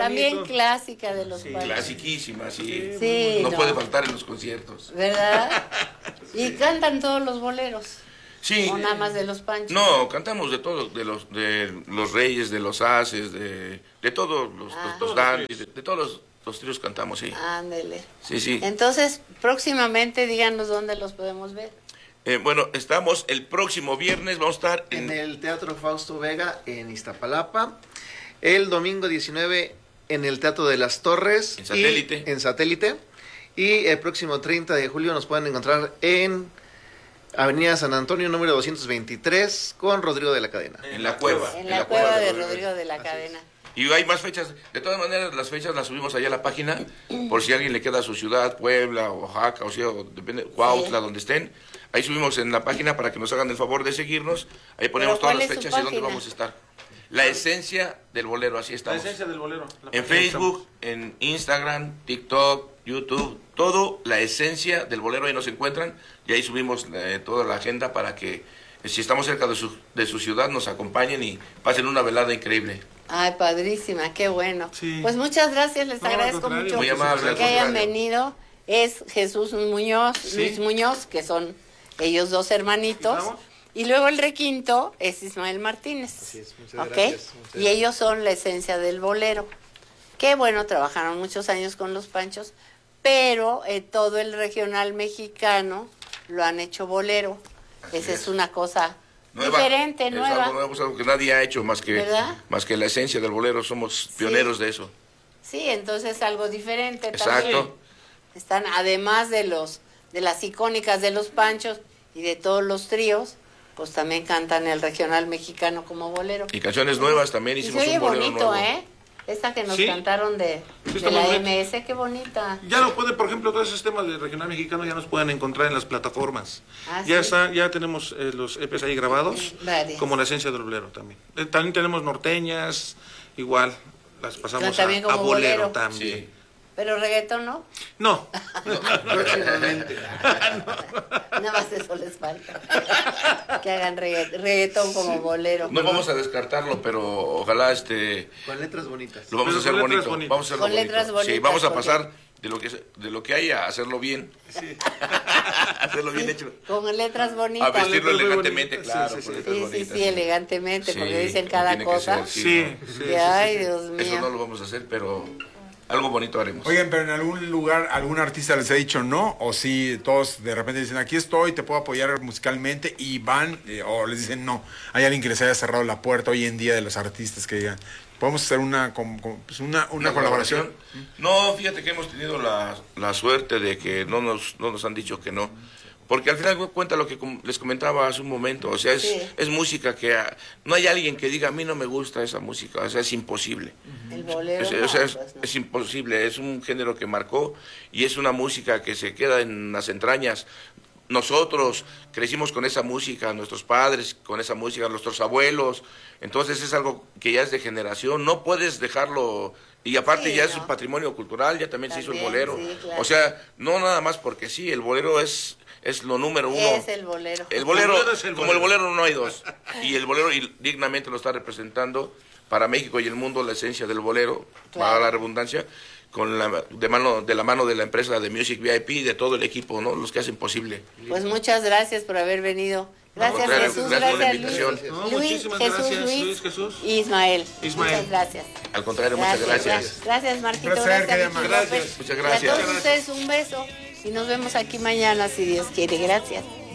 También clásica de los Panchos. Clasiquísima, sí. Sí, no puede faltar en los conciertos. ¿Verdad? Y cantan todos los boleros. Sí. O nada más de los Panchos. No, cantamos de todos, de los Reyes, de los Haces, de todos los dandies, de todos los tríos cantamos, sí. Ándele. Sí, sí. Entonces, próximamente díganos dónde los podemos ver. Bueno, estamos el próximo viernes, vamos a estar en el Teatro Fausto Vega en Iztapalapa. El domingo 19 en el Teatro de las Torres. En Satélite. Y el próximo 30 de julio nos pueden encontrar en Avenida San Antonio, número 223, con Rodrigo de la Cadena. En la cueva. En la cueva de Rodrigo de la Cadena. Y hay más fechas. De todas maneras, las fechas las subimos allá a la página, por si a alguien le queda a su ciudad, Puebla, Oaxaca, o sea, depende, Cuautla, donde estén. Ahí subimos en la página para que nos hagan el favor de seguirnos. Ahí ponemos todas las fechas y dónde vamos a estar. La esencia del bolero, así estamos. La esencia del bolero. En Facebook, en Instagram, TikTok, YouTube, todo la esencia del bolero, ahí nos encuentran. Y ahí subimos toda la agenda para que, si estamos cerca de su ciudad, nos acompañen y pasen una velada increíble. Ay, padrísima, qué bueno. Sí. Pues muchas gracias, les agradezco mucho muy amable, que hayan venido. Es Jesús Muñoz, Sí. Luis Muñoz, que son ellos dos hermanitos. Y luego el requinto es Ismael Martínez. Así es, muchas gracias. Y ellos son la esencia del bolero. Qué bueno, trabajaron muchos años con los Panchos, pero todo el regional mexicano lo han hecho bolero. Esa es una cosa diferente, nueva. Algo nuevo, es algo que nadie ha hecho más que la esencia del bolero. Somos pioneros de eso. Sí, entonces algo diferente. Exacto. También. Están, además de las icónicas de los Panchos y de todos los tríos, pues también cantan el regional mexicano como bolero. Y canciones nuevas también hicimos un bolero bonito, nuevo. Esta que nos cantaron de está la muy MS, qué bonita. Ya lo pueden, por ejemplo, todos esos temas de regional mexicano ya nos pueden encontrar en las plataformas. Ya ya tenemos los EPs ahí grabados, como la esencia del bolero también. También tenemos norteñas, igual, las pasamos a bolero también. Sí. ¿Pero reggaetón no? No. Próximamente. Nada más eso les falta. Que hagan reggaetón como bolero. No vamos a descartarlo, pero ojalá con letras bonitas. Lo vamos a hacer bonito. Vamos a hacerlo con letras bonitas. Sí, vamos a pasar de lo que hay a hacerlo bien. Sí. Hacerlo bien hecho. Con letras bonitas. A vestirlo elegantemente, claro. Sí, elegantemente, porque dicen cada cosa. Sí. Ay, Dios mío. Eso no lo vamos a hacer, pero algo bonito haremos. Oigan, pero en algún lugar, algún artista les ha dicho no, o si todos de repente dicen, aquí estoy, te puedo apoyar musicalmente, y van, o les dicen no. Hay alguien que les haya cerrado la puerta hoy en día de los artistas que digan, ¿podemos hacer una colaboración? No, fíjate que hemos tenido la suerte de que no nos han dicho que no. Porque al final cuenta lo que les comentaba hace un momento, o sea, es música que no hay alguien que diga, a mí no me gusta esa música, o sea, es imposible. El bolero es imposible, es un género que marcó y es una música que se queda en las entrañas. Nosotros crecimos con esa música, nuestros padres con esa música, nuestros abuelos, entonces es algo que ya es de generación, no puedes dejarlo. Y aparte ya es un patrimonio cultural, ya también se hizo el bolero. Sí, claro. O sea, no nada más porque sí, el bolero es lo número uno. Es el bolero. El bolero, como el bolero no hay dos. Y el bolero dignamente lo está representando para México y el mundo, la esencia del bolero, para la redundancia, de la mano de la empresa de Music VIP y de todo el equipo, ¿no? Los que hacen posible. Pues muchas gracias por haber venido. Gracias, Jesús, gracias Luis, Jesús y Ismael. Muchas gracias. Al contrario, muchas gracias. Gracias, Marquito. Gracias. Muchas gracias. Y a todos ustedes un beso y nos vemos aquí mañana si Dios quiere. Gracias.